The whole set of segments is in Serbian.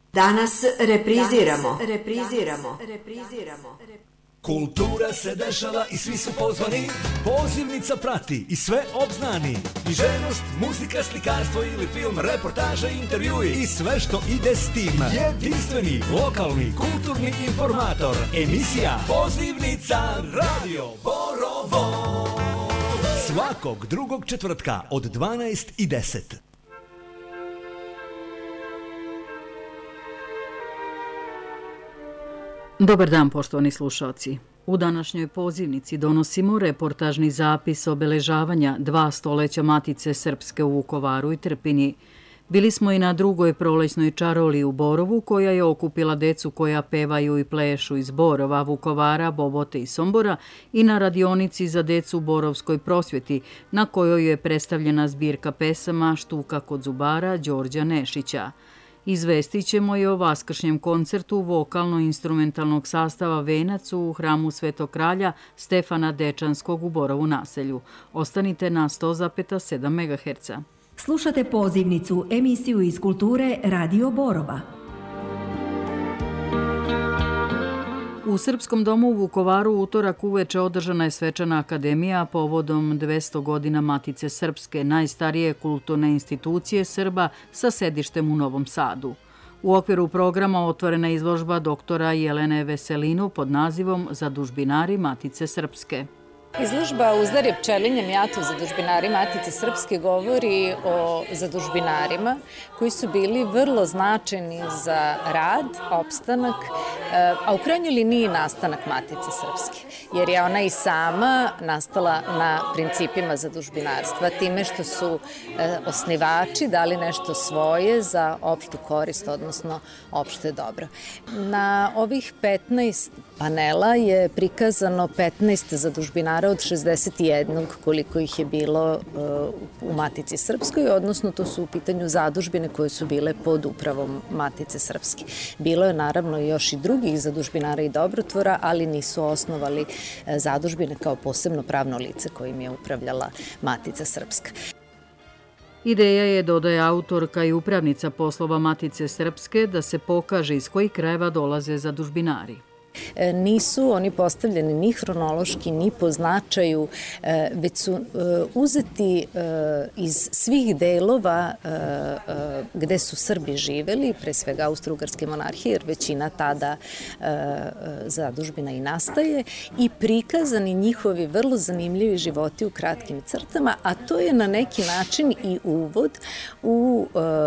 Danas repriziramo. Kultura se dešava i svi su pozvani, pozivnica prati i sve obznani. Književnost, muzika, slikarstvo ili film, reportaže, intervjui i sve što ide s tim. Jedinstveni, lokalni, kulturni informator. Emisija Pozivnica Radio Borovo. Svakog drugog četvrtka od 12:10. Dobar dan, poštovani slušaoci. U današnjoj pozivnici donosimo reportažni zapis obeležavanja 2 stoleća Matice Srpske u Vukovaru i Trpinji. Bili smo i na drugoj prolećnoj čaroli u Borovu, koja je okupila decu koja pevaju i plešu iz Borova, Vukovara, Bobote i Sombora, i na radionici za decu u Borovskoj prosvjeti, na kojoj je predstavljena zbirka pesama Štuka kod zubara Đorđa Nešića. Izvestit ćemo i o vaskršnjem koncertu vokalno-instrumentalnog sastava Venac u hramu Svetog kralja Stefana Dečanskog u Borovu naselju. Ostanite na 100,7 MHz. Slušate pozivnicu, emisiju iz kulture Radio Borova. U Srpskom domu u Vukovaru utorak uveče održana je svečana akademija povodom 200 godina Matice Srpske, najstarije kulturne institucije Srba sa sedištem u Novom Sadu. U okviru programa otvorena izložba doktora Jelene Veselinu pod nazivom Zadužbinari Matice Srpske. Izložba Uzdarje pčelinje mjatu zadužbinari Matice Srpske govori o zadužbinarima koji su bili vrlo značajni za rad, opstanak, a u krajnjoj liniji nastanak Matice Srpske, jer je ona i sama nastala na principima zadužbinarstva, time što su osnivači dali nešto svoje za opštu korist, odnosno opšte dobro. Na ovih 15 panela je prikazano 15 zadužbinara od 61, koliko ih je bilo u Matici Srpskoj, odnosno to su u pitanju zadužbine koje su bile pod upravom Matice Srpske. Bilo je naravno još i drugih zadužbinara i dobrotvora, ali nisu osnovali zadužbine kao posebno pravno lice kojim je upravljala Matica Srpska. Ideja je, dodaje autorka i upravnica poslova Matice Srpske, da se pokaže iz kojih krajeva dolaze zadužbinari. Nisu oni postavljeni ni hronološki, ni po značaju, već su uzeti iz svih delova gde su Srbi živeli, pre svega Austro-Ugarske monarhije, jer većina tada zadužbina i nastaje, i prikazani njihovi vrlo zanimljivi životi u kratkim crtama, a to je na neki način i uvod u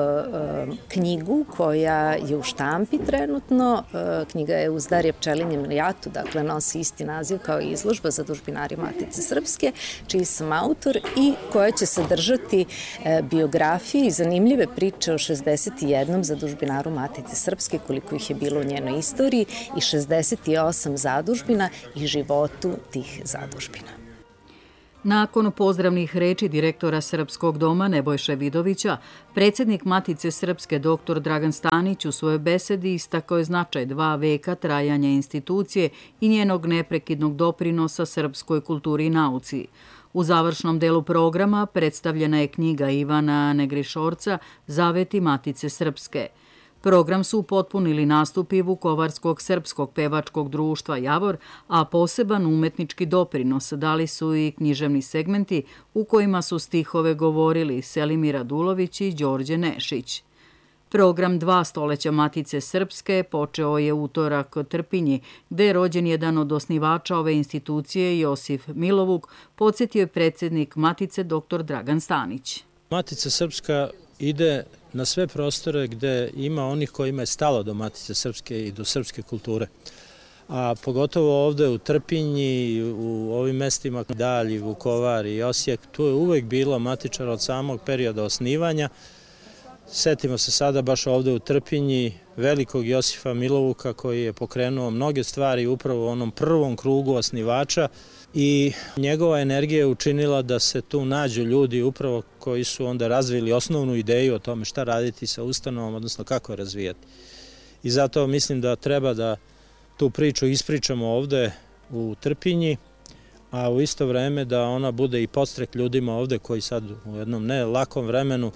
knjigu koja je u štampi trenutno. Knjiga je Uzdarje pčelinje mjatu, dakle nosi isti naziv kao i izložba Zadužbinari Matice Srpske, čiji sam autor, i koja će sadržati biografije i zanimljive priče o 61 zadužbinaru Matice Srpske, koliko ih je bilo u njenoj istoriji, i 68 zadužbina i životu tih zadužbina. Nakon pozdravnih reči direktora Srpskog doma Nebojše Vidovića, predsjednik Matice Srpske dr. Dragan Stanić u svojoj besedi istakao je značaj 2 veka trajanja institucije i njenog neprekidnog doprinosa srpskoj kulturi i nauci. U završnom delu programa predstavljena je knjiga Ivana Negrišorca Zaveti Matice Srpske. Program su upotpunili nastupi Vukovarskog srpskog pevačkog društva Javor, a poseban umetnički doprinos dali su i književni segmenti u kojima su stihove govorili Selimir Radulović i Đorđe Nešić. Program 2 stoleća Matice Srpske počeo je utorak u Trpinji, gde je rođen jedan od osnivača ove institucije, Josif Milovuk, podsjetio je predsjednik Matice dr. Dragan Stanić. Matica Srpska ide na sve prostore gde ima onih kojima je stalo do Matice Srpske i do srpske kulture. A pogotovo ovde u Trpinji, u ovim mestima Dalji, Vukovar i Osijek, tu je uvek bilo matičara od samog perioda osnivanja. Setimo se sada baš ovde u Trpinji velikog Josifa Milovuka, koji je pokrenuo mnoge stvari upravo u onom prvom krugu osnivača, i njegova energija je učinila da se tu nađu ljudi upravo koji su onda razvili osnovnu ideju o tome šta raditi sa ustanovom, odnosno kako je razvijati. I zato mislim da treba da tu priču ispričamo ovde u Trpinji, a u isto vreme da ona bude i podstrek ljudima ovde koji sad u jednom ne lakom vremenu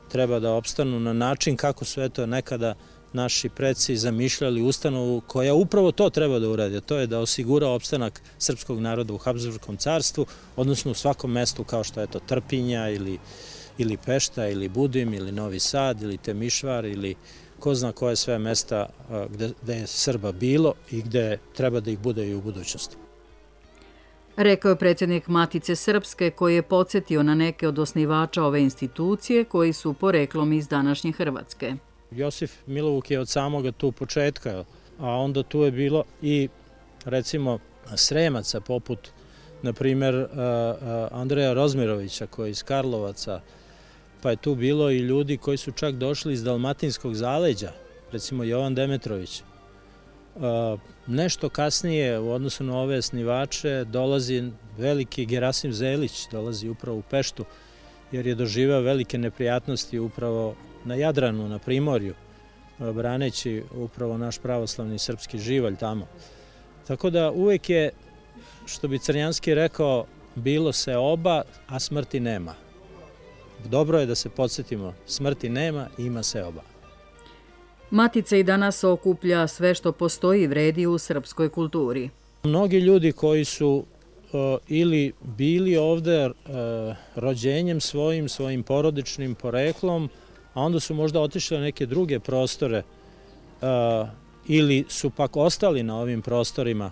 treba da opstanu na način kako su eto nekada naši preci zamišljali ustanovu koja upravo to treba da uradi, to je da osigura opstanak srpskog naroda u Habsburgskom carstvu, odnosno u svakom mestu kao što je to Trpinja ili Pešta ili Budim ili Novi Sad ili Temišvar ili ko zna koje sve mesta gde je Srba bilo i gde treba da ih bude i u budućnosti. Rekao je predsjednik Matice Srpske koji je podsjetio na neke od osnivača ove institucije koji su poreklom iz današnje Hrvatske. Josif Milovuk je od samoga tu početka, a onda tu je bilo i recimo Sremaca poput na primjer Andreja Rozmirovića koji je iz Karlovaca, pa je tu bilo i ljudi koji su čak došli iz Dalmatinskog zaleđa, recimo Jovan Demetrović. Nešto kasnije u odnosu na ove osnivače dolazi veliki Gerasim Zelić, dolazi upravo u Peštu jer je doživeo velike neprijatnosti upravo na Jadranu, na Primorju, braneći upravo naš pravoslavni srpski živalj tamo. Tako da uvek je, što bi Crnjanski rekao, bilo se oba, a smrti nema. Dobro je da se podsjetimo, smrti nema, ima se oba. Matica i danas okuplja sve što postoji i vredi u srpskoj kulturi. Mnogi ljudi koji su ili bili ovde rođenjem svojim porodičnim poreklom, a onda su možda otišli na neke druge prostore ili su pak ostali na ovim prostorima,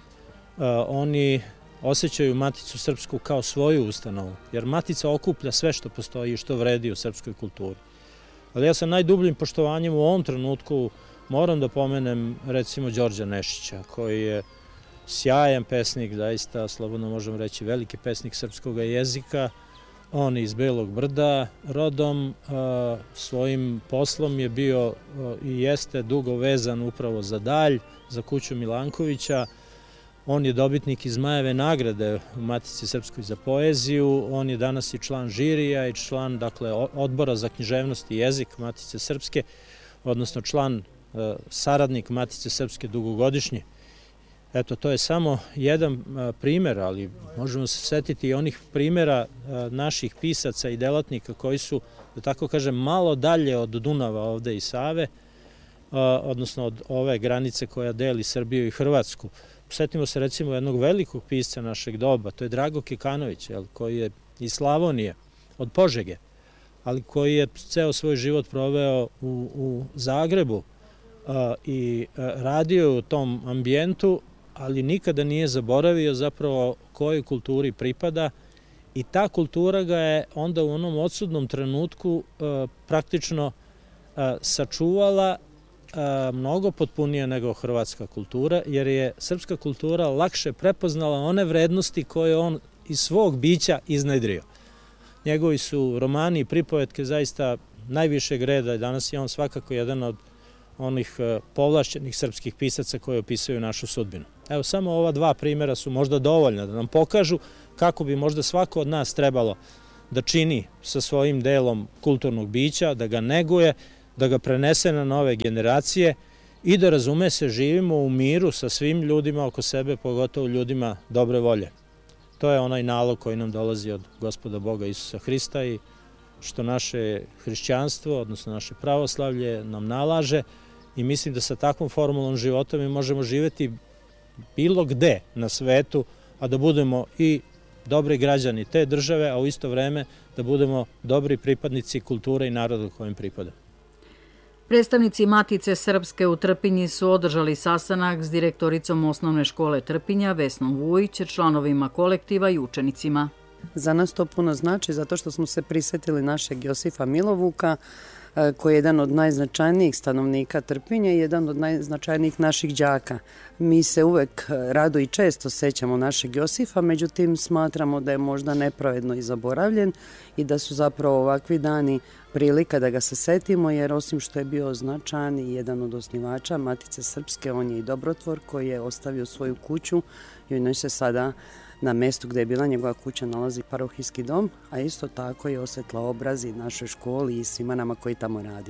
oni osjećaju Maticu Srpsku kao svoju ustanovu, jer Matica okuplja sve što postoji i što vredi u srpskoj kulturi. Ali ja sa najdubljim poštovanjem u ovom trenutku moram da pomenem recimo Đorđa Nešića, koji je sjajan pesnik, zaista slobodno možemo reći veliki pesnik srpskog jezika. On iz Belog Brda rodom, svojim poslom je bio i jeste dugo vezan upravo za Dalj, za kuću Milankovića. On je dobitnik iz Zmajeve nagrade u Matici Srpskoj za poeziju, on je danas i član žirija i član odbora za književnost i jezik Matice Srpske, odnosno član saradnik Matice Srpske dugogodišnje. Eto, to je samo jedan primer, ali možemo se setiti i onih primjera naših pisaca i delatnika koji su, da tako kažem, malo dalje od Dunava ovde i Save, odnosno od ove granice koja deli Srbiju i Hrvatsku. Setimo se recimo jednog velikog pisca našeg doba, to je Drago Kekanović, koji je iz Slavonije, od Požege, ali koji je ceo svoj život proveo u Zagrebu i radio u tom ambijentu, ali nikada nije zaboravio zapravo kojoj kulturi pripada i ta kultura ga je onda u onom odsudnom trenutku praktično sačuvala mnogo potpunije nego hrvatska kultura, jer je srpska kultura lakše prepoznala one vrednosti koje on iz svog bića iznedrio. Njegovi su romani i pripovetke zaista najvišeg reda i danas je on svakako jedan od onih povlašćenih srpskih pisaca koji opisuju našu sudbinu. Evo, samo ova dva primjera su možda dovoljna da nam pokažu kako bi možda svako od nas trebalo da čini sa svojim delom kulturnog bića, da ga neguje, da ga prenese na nove generacije i da, razume se, živimo u miru sa svim ljudima oko sebe, pogotovo ljudima dobre volje. To je onaj nalog koji nam dolazi od Gospoda Boga Isusa Hrista i što naše hrišćanstvo, odnosno naše pravoslavlje nam nalaže i mislim da sa takvom formulom života mi možemo živeti bilo gde na svetu, a da budemo i dobri građani te države, a u isto vreme da budemo dobri pripadnici kulture i naroda kojim pripada. Predstavnici Matice Srpske u Trpinji su održali sastanak s direktoricom osnovne škole Trpinja, Vesnom Vujić, članovima kolektiva i učenicima. Za nas to puno znači zato što smo se prisjetili našeg Josifa Milovuka, koji je jedan od najznačajnijih stanovnika Trpinja i jedan od najznačajnijih naših đaka. Mi se uvek rado i često sećamo našeg Josifa, međutim smatramo da je možda nepravedno i zaboravljen i da su zapravo ovakvi dani prilika da ga se setimo, jer osim što je bio značajan i jedan od osnivača Matice Srpske, on je i dobrotvor koji je ostavio svoju kuću i u njoj se sada na mestu gde je bila njegova kuća nalazi parohijski dom, a isto tako je osvetlao obraz i našoj školi i svima nama koji tamo radi.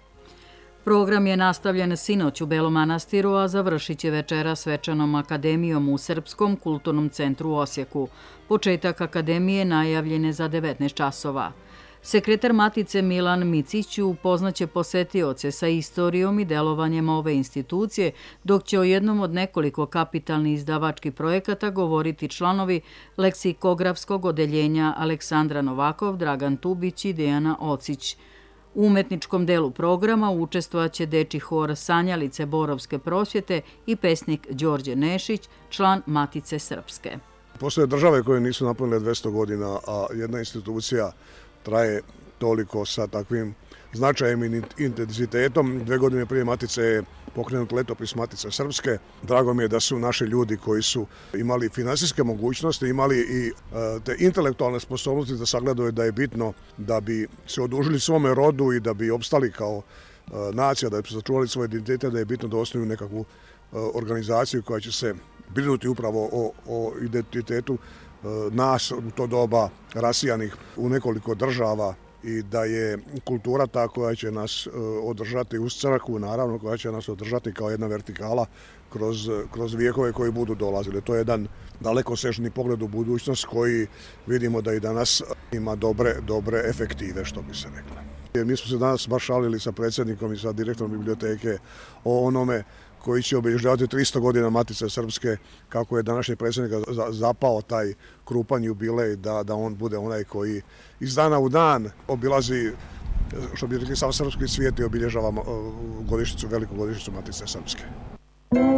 Program je nastavljen sinoć u Belom Manastiru, a završit će večera svečanom akademijom u Srpskom kulturnom centru u Osijeku. Početak akademije najavljen je za 19 časova. Sekretar Matice Milan Micić upoznaće posetioce sa istorijom i delovanjem ove institucije, dok će o jednom od nekoliko kapitalnih izdavačkih projekata govoriti članovi leksikografskog odeljenja Aleksandra Novakov, Dragan Tubić i Dejana Ocić. U umetničkom delu programa učestvovaće dečji hor Sanjalice Borovske prosvjete i pesnik Đorđe Nešić, član Matice Srpske. Postoje države koje nisu napunile 200 godina, a jedna institucija traje toliko sa takvim značajem i intenzitetom. 2 godine prije Matice je pokrenut letopis Matice Srpske. Drago mi je da su naši ljudi koji su imali finansijske mogućnosti, imali i te intelektualne sposobnosti da sagledaju da je bitno da bi se odužili svome rodu i da bi opstali kao nacija, da bi sačuvali svoje identitete, da je bitno da osnuju nekakvu organizaciju koja će se brinuti upravo o identitetu nas u to doba rasijanih u nekoliko država i da je kultura ta koja će nas održati uz crkvu, naravno koja će nas održati kao jedna vertikala kroz vijekove koji budu dolazili. To je jedan dalekosežni pogled u budućnost koji vidimo da i danas ima dobre efektive, što bi se reklo. Mi smo se danas baš šalili sa predsjednikom i sa direktorom biblioteke o onome koji će obilježavati 300 godina Matice Srpske, kako je današnji predsjednik zapao taj krupan jubilej, da on bude onaj koji iz dana u dan obilazi, što bi rekli, sam srpski svijet i obilježava veliku godišnjicu Matice Srpske.